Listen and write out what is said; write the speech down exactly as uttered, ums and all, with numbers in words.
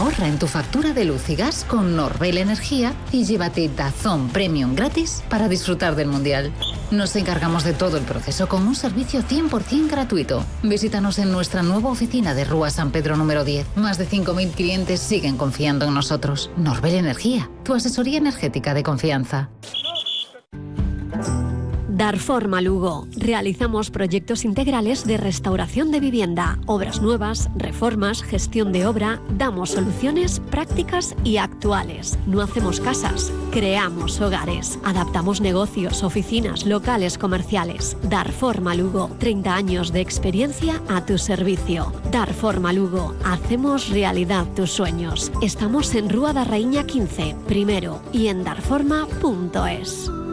Ahorra en tu factura de luz y gas con Norbel Energía y llévate DAZN Premium gratis para disfrutar del Mundial. Nos encargamos de todo el proceso con un servicio cien por ciento gratuito. Visítanos en nuestra nueva oficina de Rúa San Pedro número diez. Más de cinco mil clientes siguen confiando en nosotros. Norbel Energía, tu asesoría energética de confianza. Darforma Lugo. Realizamos proyectos integrales de restauración de vivienda, obras nuevas, reformas, gestión de obra. Damos soluciones prácticas y actuales. No hacemos casas, creamos hogares. Adaptamos negocios, oficinas, locales comerciales. Darforma Lugo. treinta años de experiencia a tu servicio. Darforma Lugo. Hacemos realidad tus sueños. Estamos en Rúa da Raíña quince, primero, y en darforma punto es.